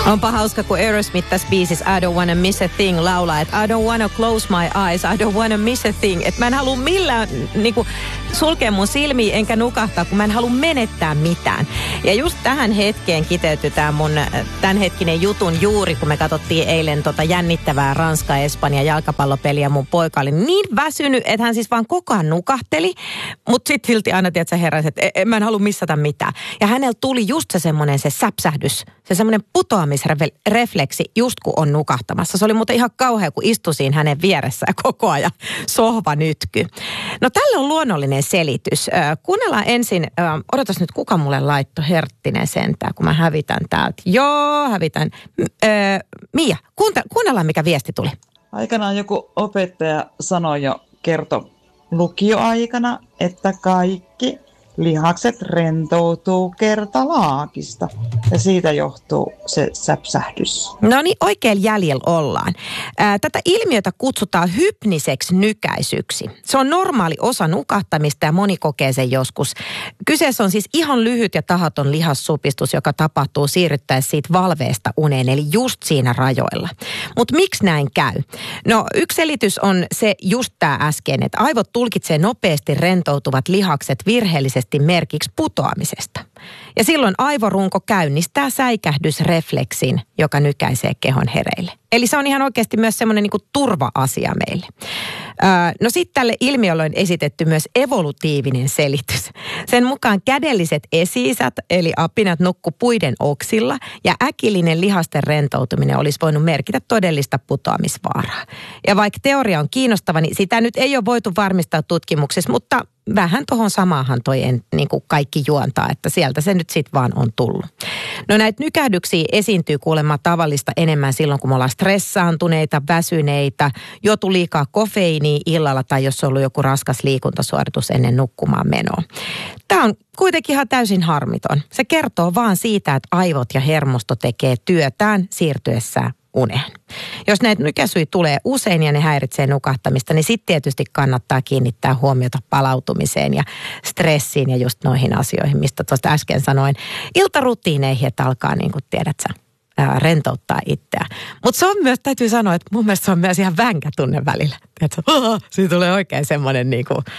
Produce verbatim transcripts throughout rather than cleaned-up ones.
Onpa hauska, kun Aerosmith tässä biisissä I don't wanna miss a thing laulaa, että I don't wanna close my eyes, I don't wanna miss a thing. Että mä en halua millään niinku, sulkea mun silmiä enkä nukahtaa, kun mä en halua menettää mitään. Ja just tähän hetkeen kiteytyi tää mun tämänhetkinen jutun juuri, kun me katsottiin eilen tota jännittävää Ranska-Espanja jalkapallopeliä. Mun poika oli niin väsynyt, että hän siis vaan koko ajan nukahteli, mutta sitten silti aina tiedät sä heräsi, että e, mä en halua missata mitään. Ja hänellä tuli just se semmoinen se säpsähdys, se semmoinen putoamisrefleksi just kun on nukahtamassa. Se oli muuten ihan kauhea, kun istui siinä hänen vieressään koko ajan sohva nytky. No tälle on luonnollinen selitys. Äh, kuunnellaan ensin, äh, odotas nyt kuka mulle laittoi Herttinen sentään, kun mä hävitän täältä. Joo, hävitän. Äh, Mia, kuunte- kuunnellaan mikä viesti tuli. Aikanaan joku opettaja sanoi jo, kertoi lukioaikana, että kaikki lihakset rentoutuu kertalaakista ja siitä johtuu se säpsähdys. No niin, oikein jäljellä ollaan. Ää, tätä ilmiötä kutsutaan hypniseksi nykäisyksi. Se on normaali osa nukahtamista ja moni kokee sen joskus. Kyseessä on siis ihan lyhyt ja tahaton lihassupistus, joka tapahtuu siirryttäessä siitä valveesta uneen, eli just siinä rajoilla. Mutta miksi näin käy? No yksi selitys on se just tämä äsken, että aivot tulkitsee nopeasti rentoutuvat lihakset virheellisesti merkiksi putoamisesta. Ja silloin aivorunko käynnistää säikähdysrefleksin, joka nykäisee kehon hereille. Eli se on ihan oikeasti myös semmoinen niin kuin turva-asia meille. Öö, no sitten tälle ilmiölle on esitetty myös evolutiivinen selitys. Sen mukaan kädelliset esi-isät, eli apinat nukku puiden oksilla, ja äkillinen lihasten rentoutuminen olisi voinut merkitä todellista putoamisvaaraa. Ja vaikka teoria on kiinnostava, niin sitä nyt ei ole voitu varmistaa tutkimuksessa, mutta vähän tuohon samaahan toi en, niin kuin kaikki juontaa, että sieltä se nyt sitten vaan on tullut. No näitä nykähdyksiä esiintyy kuulemma tavallista enemmän silloin, kun me ollaan stressaantuneita, väsyneitä, juotu liikaa kofeiiniä illalla tai jos on ollut joku raskas liikuntasuoritus ennen nukkumaan menoa. Tämä on kuitenkin ihan täysin harmiton. Se kertoo vaan siitä, että aivot ja hermosto tekee työtään siirtyessään uneen. Jos näitä nykäisyjä tulee usein ja ne häiritsee nukahtamista, niin sitten tietysti kannattaa kiinnittää huomiota palautumiseen ja stressiin ja just noihin asioihin, mistä tuosta äsken sanoin. Iltarutiineihin, että alkaa niin kuin tiedät sä, ää, rentouttaa itseä. Mutta se on myös, täytyy sanoa, että mun mielestä se on myös ihan vänkä tunne välillä. Tiedätkö, siitä tulee oikein semmoinen niin kuin,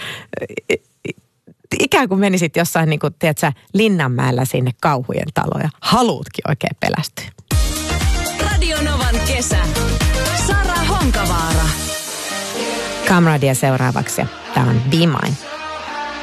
ikään kuin menisit jossain niin kuin, tiedätkö, Linnanmäellä sinne kauhujen taloja. Haluutkin oikein pelästyä. Radio Novan kesä. Sara Honkavaara. Kamradia seuraavaksi. Tämä on Be Mine.